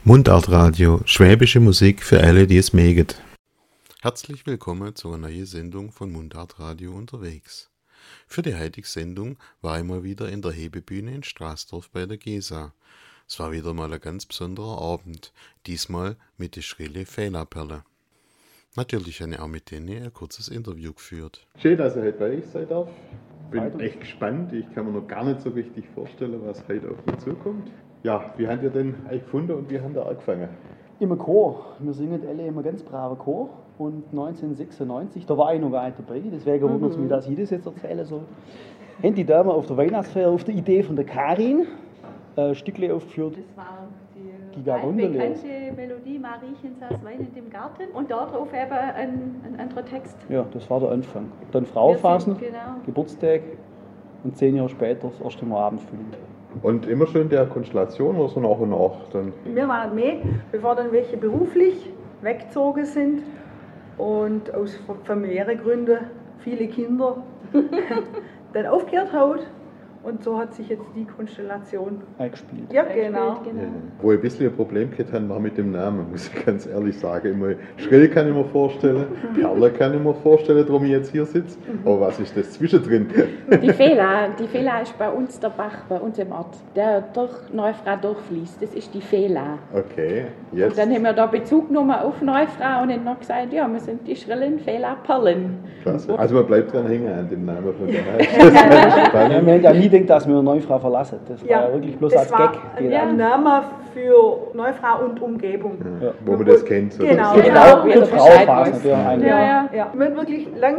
Mundartradio, schwäbische Musik für alle, die es mögen. Herzlich willkommen zu einer neuen Sendung von Mundartradio unterwegs. Für die heutige Sendung war ich mal wieder in der Hebebühne in Straßdorf bei der GESA. Es war wieder mal ein ganz besonderer Abend, diesmal mit der Schrille Fela-Perle. Natürlich habe ich auch mit denen ein kurzes Interview geführt. Schön, dass ich heute bei euch sein darf. Bin echt gespannt. Ich kann mir noch gar nicht so richtig vorstellen, was heute auf mich zukommt. Ja, wie habt ihr denn euch gefunden und wie habt ihr angefangen? Im Chor. Wir singen alle immer ganz braver Chor. Und 1996, da war ich noch gar nicht dabei, deswegen wundert es mich, dass ich das jetzt erzählen soll. Haben die Damen auf der Weihnachtsfeier auf der Idee von der Karin ein Stückchen aufgeführt. Das war die bekannte Melodie Mariechen saß weinend im Garten und darauf eben ein anderer Text. Ja, das war der Anfang. Dann Frauenphasen, Genau. Geburtstag und 10 Jahre später das erste Mal Abendfüllend. Und immer schön der Konstellation oder so nach und nach? Dann Wir waren mehr, bevor dann welche beruflich weggezogen sind und aus familiären Gründen viele Kinder dann aufgehört haben. Und so hat sich jetzt die Konstellation eingespielt. Ja, genau. wo ich ein bisschen ein Problem gehabt habe, war mit dem Namen, muss ich ganz ehrlich sagen. Immer Schrill kann ich mir vorstellen, Perle kann ich mir vorstellen, darum ich jetzt hier sitze. Aber was ist das zwischendrin? Die Fela ist bei uns der Bach, bei uns im Ort, der durch Neufrau durchfließt. Das ist die Fela. Okay, Und jetzt. dann haben wir da Bezug genommen auf Neufrau und haben noch gesagt, ja, wir sind die schrillen Fela-Perlen. Klasse. Also man bleibt dran hängen an dem Namen von der Das ist Ja, spannend. wir haben ja nie gedacht, dass wir eine Neufrau verlassen. Das war ja wirklich bloß als das war Gag. ein Name für Neufrau und Umgebung. Ja, wo man das kennt. Genau. Genau, wie der Frauenphasen. Bescheid weiß. Ja. Ja. Wir haben wirklich lang